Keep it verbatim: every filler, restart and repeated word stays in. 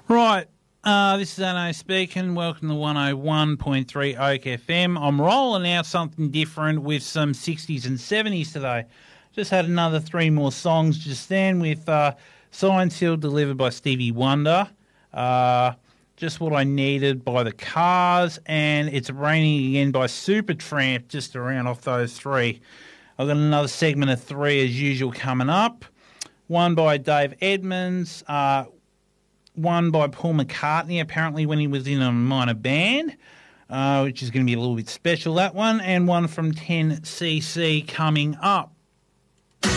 Right, uh, this is Anno speaking. Welcome to one oh one point three Oak F M. I'm rolling out something different with some sixties and seventies today. Just had another three more songs just then with uh, Science Hill delivered by Stevie Wonder. Uh, just What I Needed by The Cars, and It's Raining Again by Supertramp, just to round off those three. I've got another segment of three as usual coming up. One by Dave Edmunds, uh, one by Paul McCartney, apparently when he was in a minor band, uh, which is going to be a little bit special, that one, and one from ten C C coming up.